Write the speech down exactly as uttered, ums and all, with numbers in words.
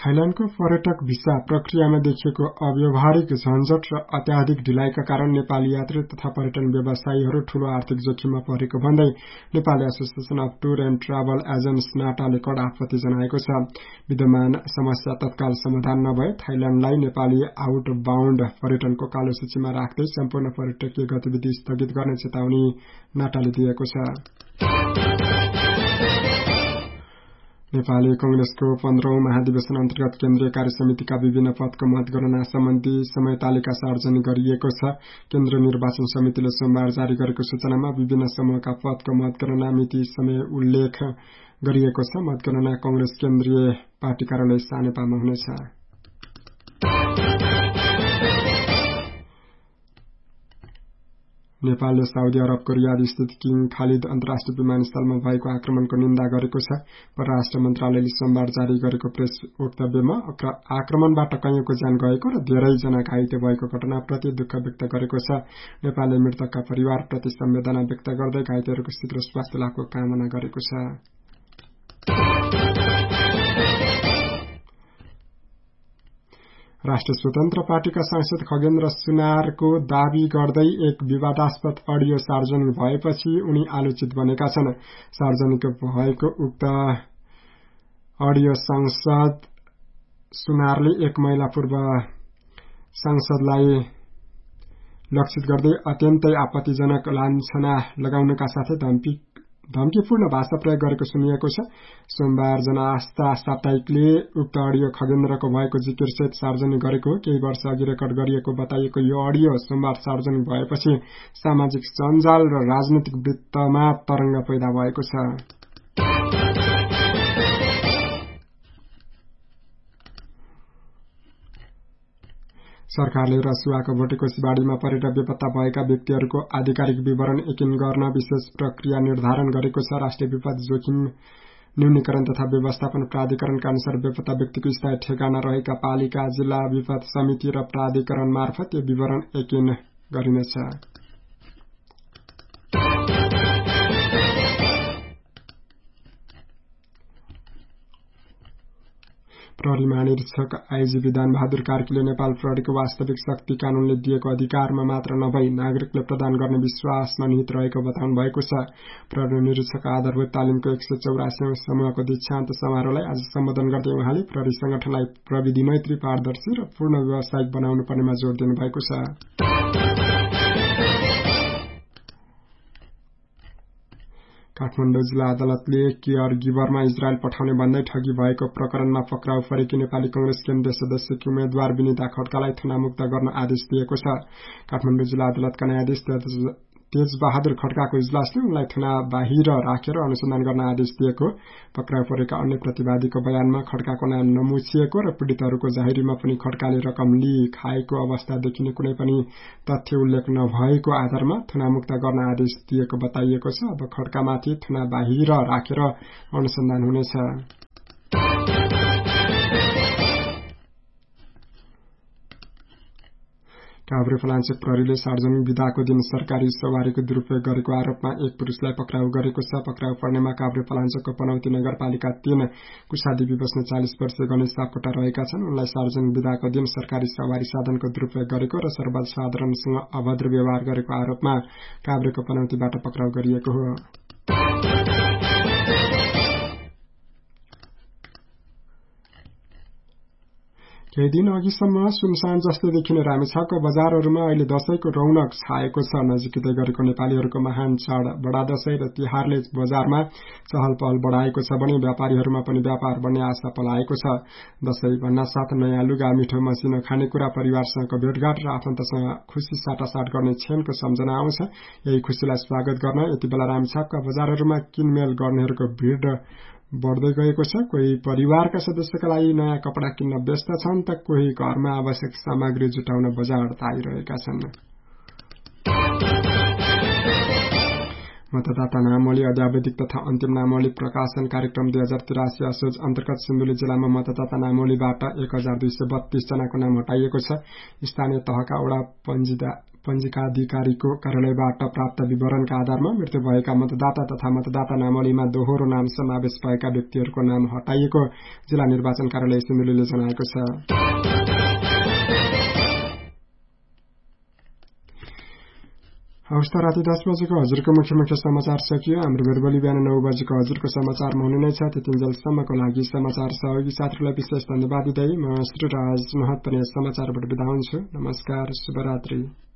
थाइल्याण्डको पर्यटक भिसा प्रक्रियामा देखिएको अव्यावहारिक झन्झट र अत्याधिक ढिलाइका कारण नेपाली यात्री तथा पर्यटन व्यवसायीहरू ठूलो आर्थिक जोखिममा परेको भन्दै Nepali association of tour and travel agents नाटाले कड़ा आपत्ति जनाएको छ। विद्यमान समस्या तत्काल समाधान नभए थाइल्याण्डलाई नेपाली आउट बाउण्ड पर्यटनको कालो सूचीमा राख्दै सम्पूर्ण पर्यटकीय गतिविधि स्थगित गर्ने चेतावनी नाटाले दिएको छ। नेपाली कंग्रेसको पन्ध्रौं महाधिवेशन अन्तर्गत केन्द्रीय कार्य समितिका विभिन्न पदको मतगणना सम्बन्धी समय तालिका सार्वजनिक गरिएको छ। केन्द्रीय निर्वाचन समितिले सोमबार जारी गरेको सूचनामा विभिन्न समूहका पदको मतगणना मिति समय उल्लेख गरिएको छ। मतगणना कंग्रेस केन्द्रीय पार्टी कार्यालय सानेपामा हुनेछ। नेपालले साउदी अरबको रियाद स्थित किङ खालिद अन्तर्राष्ट्रिय विमानस्थलमा भएको आक्रमणको निन्दा गरेको छ। परराष्ट्र मन्त्रालयले सोमबार जारी गरेको प्रेस वक्तव्यमा आक्रमणबाट कैयौंको ज्यान गएको र धेरैजना घाइते भएको घटनाप्रति दुःख व्यक्त गरेको छ। नेपालले मृतकका परिवारप्रति संवेदना व्यक्त गर्दै घाइतेहरूको शीघ्र स्वास्थ्य लाभको कामना गरेको छ। राष्ट्रिय स्वतन्त्र पार्टीका सांसद खगेन्द्र सुनारको दावी गर्दै एक विवादास्पद अडियो सार्वजनिक भएपछि उनी आलोचित बनेका छन्। सार्वजनिक भएको उक्त अडियो सांसद सुनारले एक महिला पूर्व सांसदलाई लक्षित गर्दै अत्यन्तै आपत्तिजनक लान्छना लगाउनका साथै धम्की धम्कीपूर्ण भाषा प्रयोग गरेको सुनिएको छ। सोमबार जनआस्था साप्ताहिकले उक्त अडियो खगेन्द्रको भएको जिकिरसहित सार्वजनिक गरेको हो। केही वर्ष अघि रेकर्ड गरिएको बताइएको यो अडियो सोमबार सार्वजनिक भएपछि सामाजिक सञ्जाल र राजनैतिक वृत्तमा तरंग पैदा भएको छ। सरकारले रसुवाको भोटेकोशी बाढीमा परेर बेपत्ता भएका व्यक्तिहरूको आधिकारिक विवरण एकिन गर्न विशेष प्रक्रिया निर्धारण गरेको छ। राष्ट्रिय विपद जोखिम न्यूनीकरण तथा व्यवस्थापन प्राधिकरणका अनुसार बेपत्ता व्यक्तिको स्थायी ठेगाना रहेका पालिका, जिल्ला विपद समिति र प्राधिकरण मार्फत यो विवरण एकिन गरिनेछ। प्रहरी महानिरीक्षक आईजी विधान बहादुर कार्कीले नेपाल प्रहरीको वास्तविक शक्ति कानूनले दिएको अधिकारमा मात्र नभई नागरिकले प्रदान गर्ने विश्वासमा निहित रहेको बताउनु भएको छ। प्रहरी निरीक्षक आधारभूत तालिमको एक सय चौरासी समूहको दीक्षान्त समारोहलाई आज सम्बोधन गर्दै उहाँले प्रहरी संगठनलाई प्रविधि मैत्री, पारदर्शी र पूर्ण व्यावसायिक बनाउनु पर्नेमा जोड़ दिनुभएको छ। काठमाडौँ जिल्ला अदालतले केयर गिभरमा इजरायल पठाउने भन्दै ठगी भएको प्रकरणमा पक्राउ परेकी नेपाली कंग्रेस केन्द्रीय सदस्यकी उम्मेद्वार विनिता खड्कालाई थुनामुक्त गर्न आदेश दिएको छ। काठमाडौँ जिल्ला अदालतका न्यायाधीश तेजबहादुर खड्काको इजलासले उनलाई थुना बाहिर राखेर अनुसन्धान गर्न आदेश दिएको। पक्राउ परेका अन्य प्रतिवादीको बयानमा खड्काको नाम नमुछिएको र पीड़ितहरूको जाहेरीमा पनि खड्काले रकम लिई खाएको अवस्था देखिने कुनै पनि तथ्य उल्लेख नभएको आधारमा थुनामुक्त गर्न आदेश दिएको बताइएको छ। अब खड्कामाथि थुना बाहिर राखेर अनुसन्धान हुनेछ। काभ्रेपलाञ्चोक प्रहरीले सार्वजनिक विदाको दिन सरकारी सवारीको दुरूपयोग गरेको आरोपमा एक पुरुषलाई पक्राउ गरेको छ। पक्राउ पर्नेमा काभ्रेपलाञ्चोकको पनौती नगरपालिका तीन कुशादेवी बस्ने चालिस वर्षीय गणेश सापकोटा रहेका छन्। उनलाई सार्वजनिक विदाको दिन सरकारी सवारी साधनको दुरूपयोग गरेको र सर्वसाधारणसँग अभद्र व्यवहार गरेको आरोपमा काभ्रेको पनौतीबाट पक्राउ गरिएको हो। केही दिन अघिसम्म सुनसान जस्तो देखिने रामेछापका बजारहरूमा अहिले दशैंको रौनक छाएको छ। नजिकै गरेको नेपालीहरूको महान चाड बडा दशैं र तिहारले बजारमा चहल पहल बढाएको छ भने व्यापारीहरूमा पनि व्यापार बढ्ने आशा पलाएको छ। दशैं भन्ना साथ नयाँ लुगा, मिठो मसिनो खानेकुरा, परिवारसँगको भेटघाट र आफन्तसँग खुशी साटासाट गर्ने क्षणको सम्झना आउँछ। यही खुशीलाई स्वागत गर्न यति बेला रामेछापका बजारहरूमा किनमेल गर्नेहरूको भीड़ बढ्दै गएको छ। कोही परिवारका सदस्यका लागि नयाँ कपडा किन्न व्यस्त छन् त कोही घरमा आवश्यक सामग्री जुटाउन बजार धाइरहेका छन्। मतदाता नामावली अध्यावधिक तथा अन्तिम नामावली प्रकाशन कार्यक्रम दुई हजार तिरासी असोज अन्तर्गत सिन्धुली जिल्लामा मतदाता नामावलीबाट एक हजार दुई सय बत्तीस जनाको नाम हटाइएको छ। स्थानीय तहका वडा पञ्जीकाधिकारीको कार्यालयबाट प्राप्त विवरणका आधारमा मृत्यु भएका मतदाता तथा मतदाता नामावलीमा दोहोरो नाम समावेश भएका व्यक्तिहरूको नाम हटाइएको जिल्ला निर्वाचन कार्यालय सिन्धुलीले जनाएको छ। हवस् त राति दस बजेको हजुरको मुख्य मुख्य समाचार सकियो। हाम्रो भेट भोलि बिहान नौ बजेको हजुरको समाचारमा हुने नै छ। त्यतिन्जेलसम्मको लागि समाचार सहयोगी साथीहरूलाई विशेष धन्यवाद दिँदै म श्रीराज महत पनि समाचारबाट बिदा हुन्छु। नमस्कार, शुभरात्रि।